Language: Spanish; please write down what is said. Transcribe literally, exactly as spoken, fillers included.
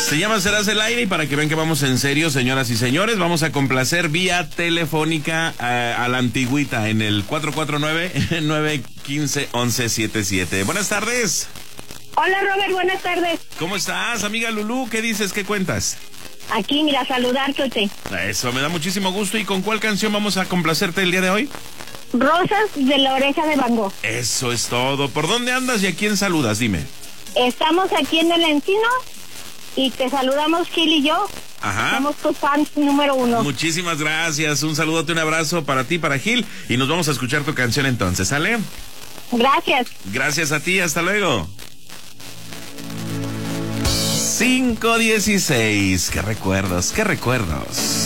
Se llama Serás el Aire y para que vean que vamos en serio, señoras y señores, vamos a complacer vía telefónica a, a la antigüita en el cuatro cuatro nueve, nueve uno cinco, once setenta y siete. Buenas tardes. Hola Robert, buenas tardes. ¿Cómo estás, amiga Lulú? ¿Qué dices? ¿Qué cuentas? Aquí, mira, saludarte. Eso, me da muchísimo gusto. ¿Y con cuál canción vamos a complacerte el día de hoy? Rosas de la Oreja de Van Gogh. Eso es todo. ¿Por dónde andas y a quién saludas? Dime. Estamos aquí en el Encino y te saludamos Gil y yo. Ajá. Somos tus fans número uno. Muchísimas gracias. Un saludote, un abrazo para ti, para Gil. Y nos vamos a escuchar tu canción entonces, ¿sale? Gracias. Gracias a ti, hasta luego. cinco dieciséis. Qué recuerdos, qué recuerdos.